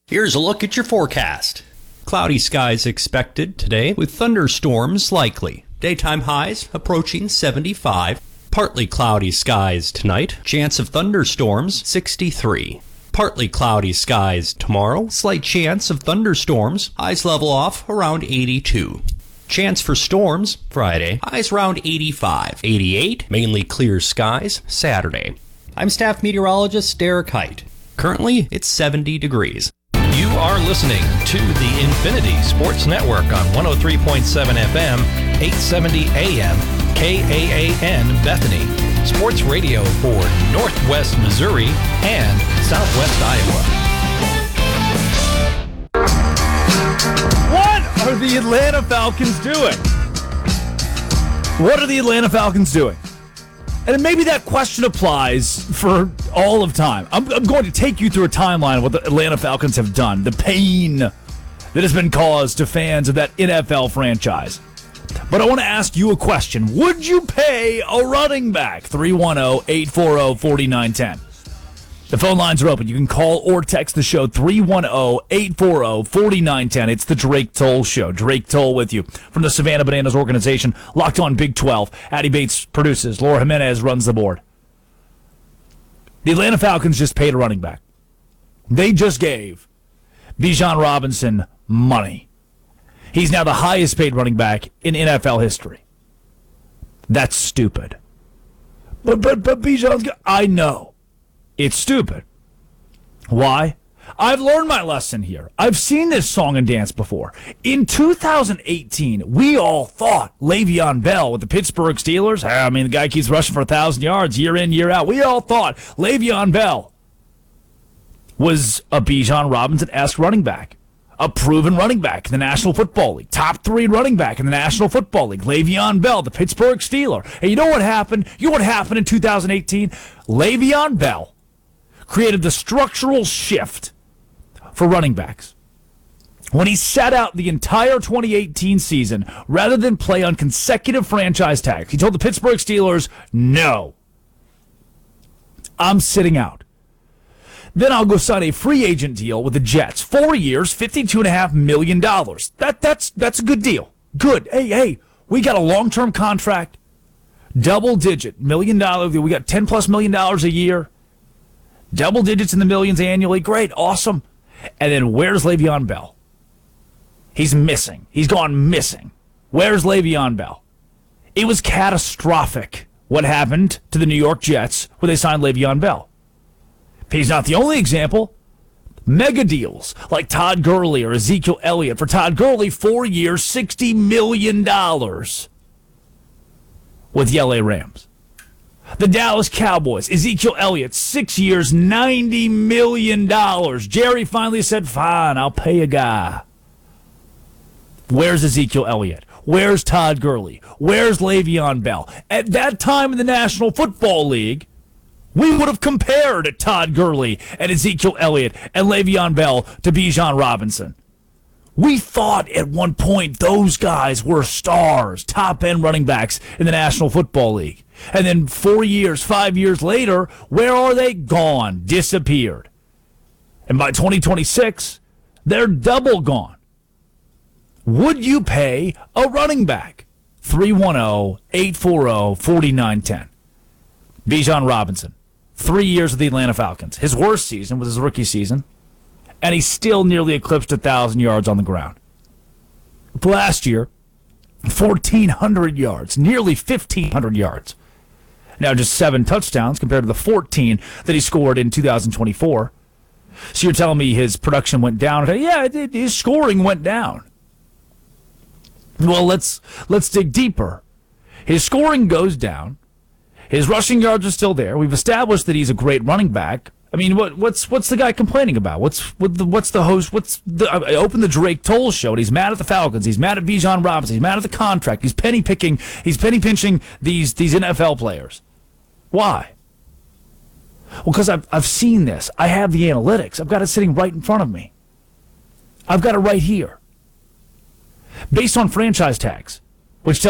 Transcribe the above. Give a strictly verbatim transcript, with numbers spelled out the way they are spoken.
Here's a look at your forecast. Cloudy skies expected today with thunderstorms likely. Daytime highs approaching seventy-five. Partly cloudy skies tonight. Chance of thunderstorms sixty-three. Partly cloudy skies tomorrow. Slight chance of thunderstorms. Highs level off around eighty-two. Chance for storms Friday. Highs around eighty-five. eighty-eight. Mainly clear skies Saturday. I'm staff meteorologist Derek Height. Currently, it's seventy degrees. You are listening to the Infinity Sports Network on one oh three point seven F M, eight seventy A M, K A A N Bethany. Sports radio for Northwest Missouri and Southwest Iowa. What are the Atlanta Falcons doing? What are the Atlanta Falcons doing? And maybe that question applies for all of time. I'm, I'm going to take you through a timeline of what the Atlanta Falcons have done, the pain that has been caused to fans of that N F L franchise. But I want to ask you a question. Would you pay a running back? three one zero, eight four zero, four nine one zero. The phone lines are open. You can call or text the show three one zero, eight four zero, four nine one zero. It's the Drake Toll Show. Drake Toll with you from the Savannah Bananas organization, Locked On Big twelve. Addie Bates produces. Laura Jimenez runs the board. The Atlanta Falcons just paid a running back. They just gave Bijan Robinson money. He's now the highest paid running back in N F L history. That's stupid. But but but Bijan's got, I know. It's stupid. Why? I've learned my lesson here. I've seen this song and dance before. In two thousand eighteen, we all thought Le'Veon Bell with the Pittsburgh Steelers, I mean, the guy keeps rushing for one thousand yards year in, year out. We all thought Le'Veon Bell was a Bijan Robinson-esque running back, a proven running back in the National Football League, top three running back in the National Football League. Le'Veon Bell, the Pittsburgh Steeler. And you know what happened? You know what happened in two thousand eighteen? Le'Veon Bell created the structural shift for running backs. When he sat out the entire twenty eighteen season, rather than play on consecutive franchise tags, he told the Pittsburgh Steelers, no, I'm sitting out. Then I'll go sign a free agent deal with the Jets. Four years, fifty-two point five million dollars. That, that's, that's a good deal. Good. Hey, hey, we got a long-term contract, double-digit million dollars. We got ten plus million dollars a year. Double digits in the millions annually. Great. Awesome. And then where's Le'Veon Bell? He's missing. He's gone missing. Where's Le'Veon Bell? It was catastrophic what happened to the New York Jets when they signed Le'Veon Bell. He's not the only example. Mega deals like Todd Gurley or Ezekiel Elliott. For Todd Gurley, four years, sixty million dollars with the L A Rams. The Dallas Cowboys, Ezekiel Elliott, six years, ninety million dollars. Jerry finally said, fine, I'll pay a guy. Where's Ezekiel Elliott? Where's Todd Gurley? Where's Le'Veon Bell? At that time in the National Football League, we would have compared Todd Gurley and Ezekiel Elliott and Le'Veon Bell to Bijan Robinson. We thought at one point those guys were stars, top-end running backs in the National Football League. And then four years, five years later, where are they? Gone, disappeared. And by twenty twenty-six, they're double gone. Would you pay a running back? three one zero, eight four zero, four nine one zero. Bijan Robinson, three years with the Atlanta Falcons. His worst season was his rookie season, and he still nearly eclipsed one thousand yards on the ground. Last year, fourteen hundred yards, nearly fifteen hundred yards. Now just seven touchdowns compared to the fourteen that he scored in two thousand twenty-four. So you're telling me his production went down? Yeah, it, it, his scoring went down. Well, let's let's dig deeper. His scoring goes down. His rushing yards are still there. We've established that he's a great running back. I mean, what, what's what's the guy complaining about? What's what the, what's the host? What's the? I opened the Drake Toll Show, and he's mad at the Falcons. He's mad at Bijan Robinson. He's mad at the contract. He's penny picking. He's penny pinching these these N F L players. Why? Well, because I've I've seen this. I have the analytics. I've got it sitting right in front of me. I've got it right here. Based on franchise tags, which tell